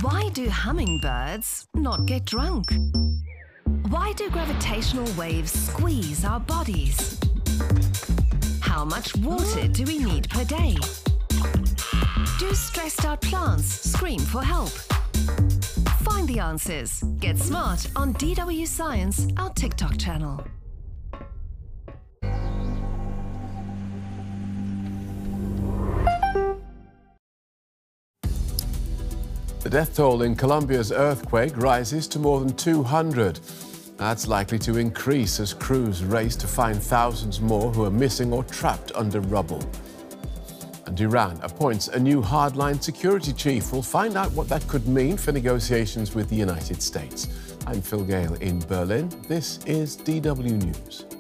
Why do hummingbirds not get drunk? Why do gravitational waves squeeze our bodies? How much water do we need per day? Do stressed out plants scream for help? Find the answers. Get smart on DW Science, our TikTok channel. The death toll in Colombia's earthquake rises to more than 200. That's likely to increase as crews race to find thousands more who are missing or trapped under rubble. And Iran appoints a new hardline security chief. We'll find out what that could mean for negotiations with the United States. I'm Phil Gale in Berlin. This is DW News.